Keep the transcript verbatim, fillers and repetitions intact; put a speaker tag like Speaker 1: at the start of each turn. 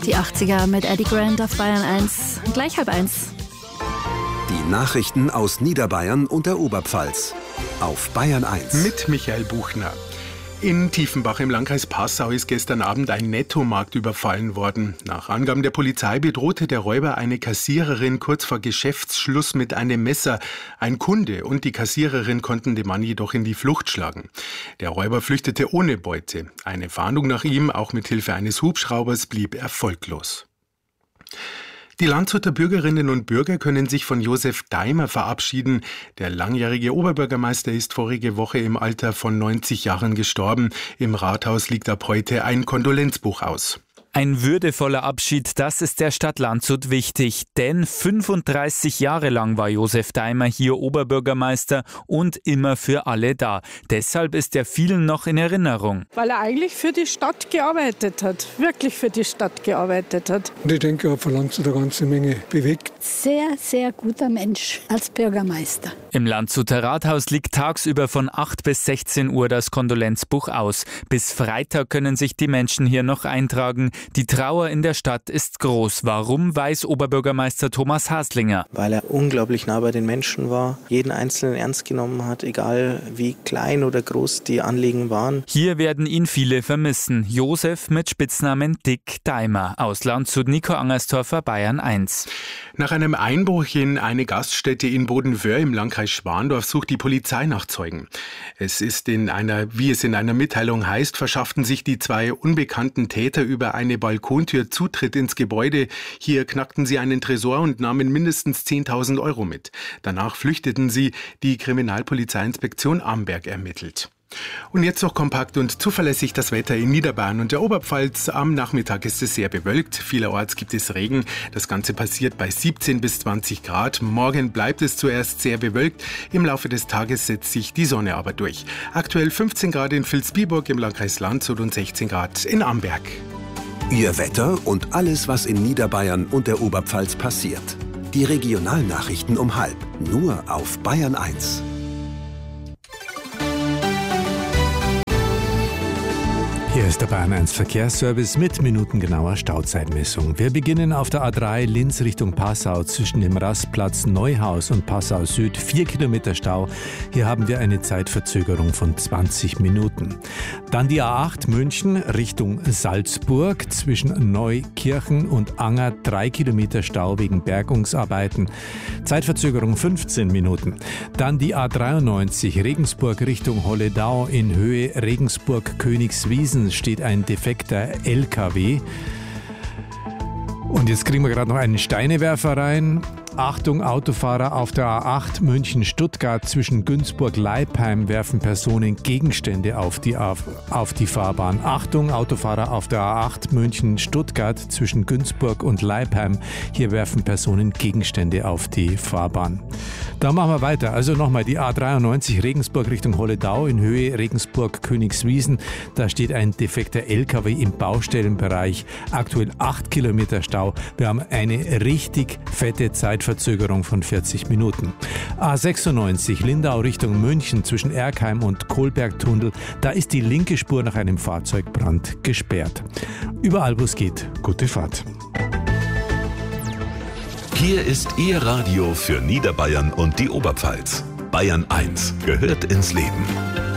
Speaker 1: Die achtziger mit Eddie Grant auf Bayern eins. Gleich halb eins.
Speaker 2: Die Nachrichten aus Niederbayern und der Oberpfalz auf Bayern eins.
Speaker 3: Mit Michael Buchner. In Tiefenbach im Landkreis Passau ist gestern Abend ein Nettomarkt überfallen worden. Nach Angaben der Polizei bedrohte der Räuber eine Kassiererin kurz vor Geschäftsschluss mit einem Messer. Ein Kunde und die Kassiererin konnten den Mann jedoch in die Flucht schlagen. Der Räuber flüchtete ohne Beute. Eine Fahndung nach ihm, auch mit Hilfe eines Hubschraubers, blieb erfolglos. Die Landshuter Bürgerinnen und Bürger können sich von Josef Daimer verabschieden. Der langjährige Oberbürgermeister ist vorige Woche im Alter von neunzig Jahren gestorben. Im Rathaus liegt ab heute ein Kondolenzbuch aus.
Speaker 4: Ein würdevoller Abschied, das ist der Stadt Landshut wichtig, denn fünfunddreißig Jahre lang war Josef Daimer hier Oberbürgermeister und immer für alle da. Deshalb ist er vielen noch in Erinnerung.
Speaker 5: Weil er eigentlich für die Stadt gearbeitet hat, wirklich für die Stadt gearbeitet hat.
Speaker 6: Und ich denke, er hat für Landshut eine ganze Menge bewegt.
Speaker 7: Sehr, sehr guter Mensch als Bürgermeister.
Speaker 4: Im Landshuter Rathaus liegt tagsüber von acht bis sechzehn Uhr das Kondolenzbuch aus. Bis Freitag können sich die Menschen hier noch eintragen. Die Trauer in der Stadt ist groß. Warum, weiß Oberbürgermeister Thomas Haslinger.
Speaker 8: Weil er unglaublich nah bei den Menschen war, jeden Einzelnen ernst genommen hat, egal wie klein oder groß die Anliegen waren.
Speaker 4: Hier werden ihn viele vermissen. Josef mit Spitznamen Dick Daimer. Aus Landshut, Nico Angerstorfer, Bayern eins.
Speaker 3: Nach einem Einbruch in eine Gaststätte in Bodenwöhr im Landkreis Schwandorf sucht die Polizei nach Zeugen. Es ist in einer, wie es in einer Mitteilung heißt, verschafften sich die zwei unbekannten Täter über eine Balkontür Zutritt ins Gebäude. Hier knackten sie einen Tresor und nahmen mindestens zehntausend Euro mit. Danach flüchteten sie. Die Kriminalpolizeiinspektion Amberg ermittelt. Und jetzt noch kompakt und zuverlässig das Wetter in Niederbayern und der Oberpfalz. Am Nachmittag ist es sehr bewölkt. Vielerorts gibt es Regen. Das Ganze passiert bei siebzehn bis zwanzig Grad. Morgen bleibt es zuerst sehr bewölkt. Im Laufe des Tages setzt sich die Sonne aber durch. Aktuell fünfzehn Grad in Vilsbiburg im Landkreis Landshut und sechzehn Grad in Amberg.
Speaker 2: Ihr Wetter und alles, was in Niederbayern und der Oberpfalz passiert. Die Regionalnachrichten um halb. Nur auf Bayern eins.
Speaker 9: Hier ist der Bayern eins Verkehrsservice mit minutengenauer Stauzeitmessung. Wir beginnen auf der A drei Linz Richtung Passau zwischen dem Rastplatz Neuhaus und Passau Süd. Vier Kilometer Stau. Hier haben wir eine Zeitverzögerung von zwanzig Minuten. Dann die A acht München Richtung Salzburg zwischen Neukirchen und Anger. Drei Kilometer Stau wegen Bergungsarbeiten. Zeitverzögerung fünfzehn Minuten. Dann die A dreiundneunzig Regensburg Richtung Holledau in Höhe Regensburg-Königswiesen steht ein defekter L K W. Und jetzt kriegen wir gerade noch einen Steinewerfer rein. Achtung, Autofahrer auf der A acht München-Stuttgart zwischen Günzburg-Leipheim werfen Personen Gegenstände auf die, auf, auf die Fahrbahn. Achtung, Autofahrer auf der A acht München-Stuttgart zwischen Günzburg und Leipheim. Hier werfen Personen Gegenstände auf die Fahrbahn. Dann machen wir weiter. Also nochmal die A dreiundneunzig Regensburg Richtung Holledau in Höhe Regensburg-Königswiesen. Da steht ein defekter L K W im Baustellenbereich. Aktuell acht Kilometer Stau. Wir haben eine richtig fette Zeit. Verzögerung von vierzig Minuten. A sechsundneunzig Lindau Richtung München zwischen Erkheim und Kohlbergtunnel. Da ist die linke Spur nach einem Fahrzeugbrand gesperrt. Überall, wo es geht, gute Fahrt.
Speaker 10: Hier ist Ihr Radio für Niederbayern und die Oberpfalz. Bayern eins gehört ins Leben.